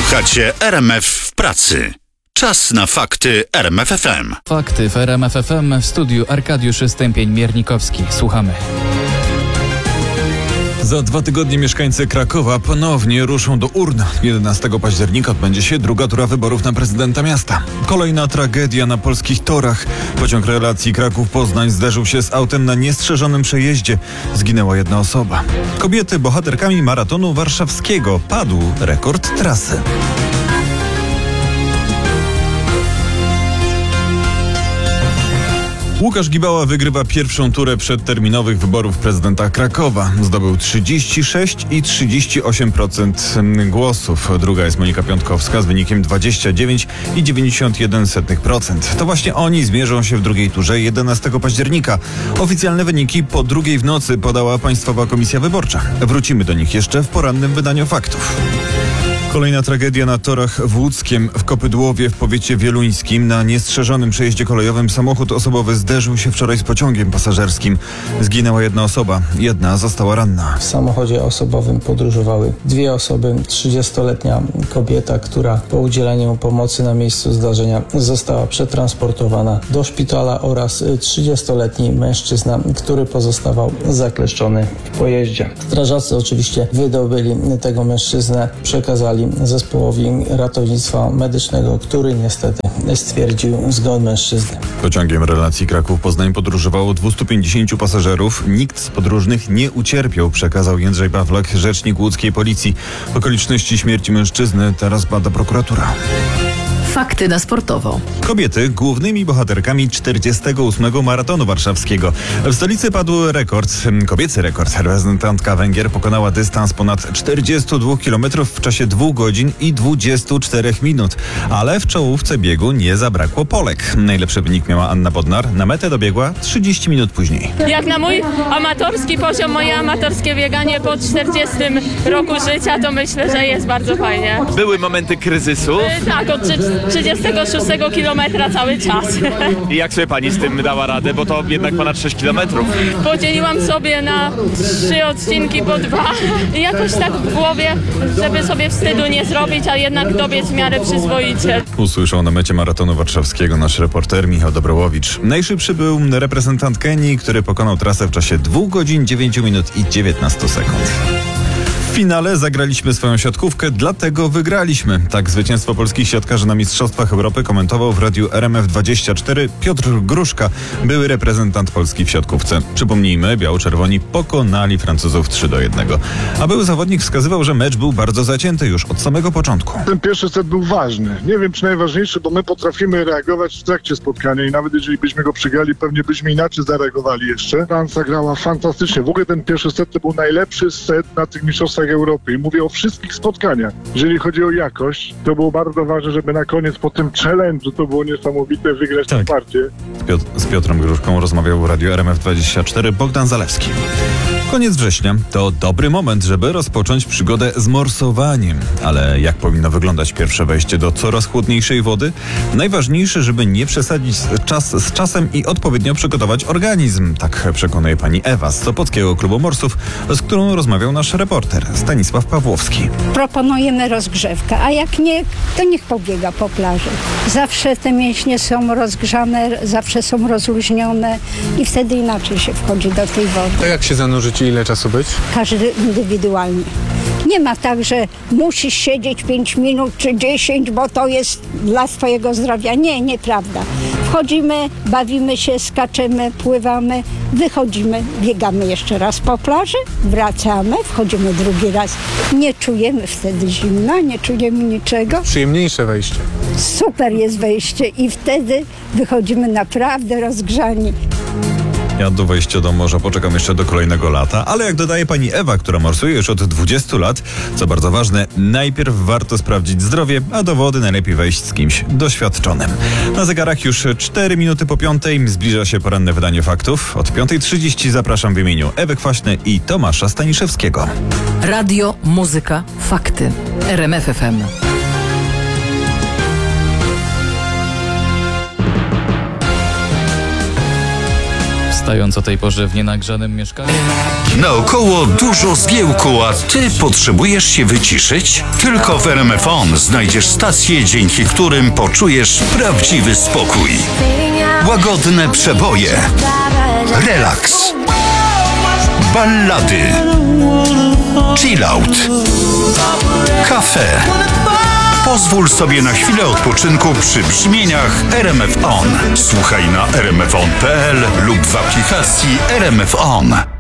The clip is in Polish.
Słuchacie RMF w pracy. Czas na fakty RMF FM. Fakty w RMF FM, w studiu Arkadiusz Stępień-Miernikowski. Słuchamy. Za 2 tygodnie mieszkańcy Krakowa ponownie ruszą do urn. 11 października odbędzie się druga tura wyborów na prezydenta miasta. Kolejna tragedia na polskich torach. Pociąg relacji Kraków-Poznań zderzył się z autem na niestrzeżonym przejeździe. Zginęła jedna osoba. Kobiety bohaterkami maratonu warszawskiego. Padł rekord trasy. Łukasz Gibała wygrywa pierwszą turę przedterminowych wyborów prezydenta Krakowa. Zdobył 36,38% głosów. Druga jest Monika Piątkowska z wynikiem 29,91%. To właśnie oni zmierzą się w drugiej turze 11 października. Oficjalne wyniki po drugiej w nocy podała Państwowa Komisja Wyborcza. Wrócimy do nich jeszcze w porannym wydaniu faktów. Kolejna tragedia na torach w Łódzkiem. W Kopydłowie w powiecie wieluńskim na niestrzeżonym przejeździe kolejowym samochód osobowy zderzył się wczoraj z pociągiem pasażerskim. Zginęła jedna osoba, jedna została ranna. W samochodzie osobowym podróżowały 2 osoby. 30-letnia kobieta, która po udzieleniu pomocy na miejscu zdarzenia została przetransportowana do szpitala, oraz 30-letni mężczyzna, który pozostawał zakleszczony w pojeździe. Strażacy oczywiście wydobyli tego mężczyznę, przekazali zespołowi ratownictwa medycznego, który niestety stwierdził zgon mężczyzny. Pociągiem relacji Kraków-Poznań podróżowało 250 pasażerów. Nikt z podróżnych nie ucierpiał, przekazał Jędrzej Pawlak, rzecznik łódzkiej policji. Okoliczności śmierci mężczyzny teraz bada prokuratura. Fakty na sportowo. Kobiety głównymi bohaterkami 48. maratonu warszawskiego. W stolicy padł rekord, kobiecy rekord. Reprezentantka Węgier pokonała dystans ponad 42 km w czasie 2 godzin i 24 minut. Ale w czołówce biegu nie zabrakło Polek. Najlepszy wynik miała Anna Bodnar. Na metę dobiegła 30 minut później. Jak na mój amatorski poziom, moje amatorskie bieganie po 40 roku życia, to myślę, że jest bardzo fajnie. Były momenty kryzysu. Tak, od 36 kilometra cały czas. I jak sobie pani z tym dała radę, bo to jednak ponad 6 kilometrów. Podzieliłam sobie na 3 odcinki po 2 i jakoś tak w głowie, żeby sobie wstydu nie zrobić, a jednak dobiec w miarę przyzwoicie. Usłyszał na mecie maratonu warszawskiego nasz reporter Michał Dobrołowicz. Najszybszy był reprezentant Kenii, który pokonał trasę w czasie 2 godzin, 9 minut i 19 sekund. W finale zagraliśmy swoją siatkówkę, dlatego wygraliśmy. Tak zwycięstwo polskich siatkarzy na Mistrzostwach Europy komentował w radiu RMF24 Piotr Gruszka, były reprezentant Polski w siatkówce. Przypomnijmy, biało-czerwoni pokonali Francuzów 3-1. A były zawodnik wskazywał, że mecz był bardzo zacięty już od samego początku. Ten pierwszy set był ważny. Nie wiem, czy najważniejszy, bo my potrafimy reagować w trakcie spotkania i nawet jeżeli byśmy go przegrali, pewnie byśmy inaczej zareagowali jeszcze. Francja grała fantastycznie. W ogóle ten pierwszy set to był najlepszy set na tych mistrzostwach Europy i mówię o wszystkich spotkaniach. Jeżeli chodzi o jakość, to było bardzo ważne, żeby na koniec po tym challenge'u, to było niesamowite, wygrać tę partię. Z Piotrem Gruszką rozmawiał w radiu RMF24 Bogdan Zalewski. Koniec września to dobry moment, żeby rozpocząć przygodę z morsowaniem. Ale jak powinno wyglądać pierwsze wejście do coraz chłodniejszej wody? Najważniejsze, żeby nie przesadzić z czasem i odpowiednio przygotować organizm. Tak przekonuje pani Ewa z Sopockiego Klubu Morsów, z którą rozmawiał nasz reporter Stanisław Pawłowski. Proponujemy rozgrzewkę, a jak nie, to niech pobiega po plaży. Zawsze te mięśnie są rozgrzane, zawsze są rozluźnione i wtedy inaczej się wchodzi do tej wody. To jak się zanurzyć i ile czasu być? Każdy indywidualnie. Nie ma tak, że musisz siedzieć 5 minut czy 10, bo to jest dla twojego zdrowia. Nie, nieprawda. Wchodzimy, bawimy się, skaczemy, pływamy, wychodzimy, biegamy jeszcze raz po plaży, wracamy, wchodzimy drugi raz. Nie czujemy wtedy zimna, nie czujemy niczego. Przyjemniejsze wejście. Super jest wejście i wtedy wychodzimy naprawdę rozgrzani. Ja do wejścia do morza poczekam jeszcze do kolejnego lata, ale jak dodaje pani Ewa, która morsuje już od 20 lat, co bardzo ważne, najpierw warto sprawdzić zdrowie, a do wody najlepiej wejść z kimś doświadczonym. Na zegarach już 4 minuty po 5:00 zbliża się poranne wydanie faktów. Od 5:30 zapraszam w imieniu Ewy Kwaśny i Tomasza Staniszewskiego. Radio, muzyka, fakty. RMF FM. Wstając o tej porze w nienagrzanym mieszkaniu. Naokoło dużo zgiełku, a ty potrzebujesz się wyciszyć? Tylko w RMF On znajdziesz stacje, dzięki którym poczujesz prawdziwy spokój. Łagodne przeboje, relaks, ballady, chillout, kafe. Pozwól sobie na chwilę odpoczynku przy brzmieniach RMF On. Słuchaj na rmfon.pl lub w aplikacji RMF On.